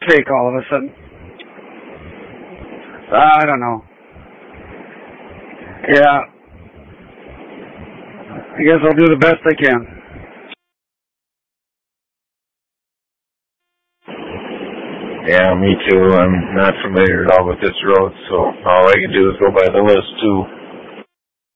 fake all of a sudden. I don't know. Yeah. I guess I'll do the best I can. Yeah, me too. I'm not familiar at all with this road, so all I can do is go by the list too.